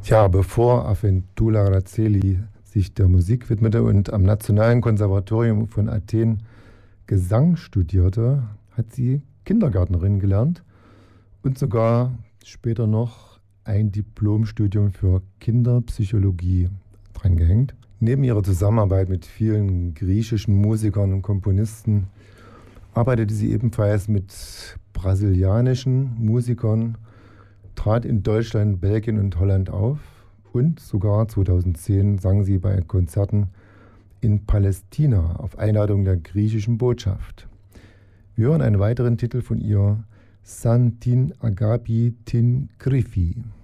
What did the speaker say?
Ja, bevor Aventula Razzeli sich der Musik widmete und am Nationalen Konservatorium von Athen Gesang studierte, hat sie Kindergärtnerin gelernt und sogar später noch ein Diplomstudium für Kinderpsychologie drangehängt. Neben ihrer Zusammenarbeit mit vielen griechischen Musikern und Komponisten arbeitete sie ebenfalls mit brasilianischen Musikern, trat in Deutschland, Belgien und Holland auf und sogar 2010 sang sie bei Konzerten in Palästina auf Einladung der griechischen Botschaft. Wir hören einen weiteren Titel von ihr, San tin agapi tin Grifi.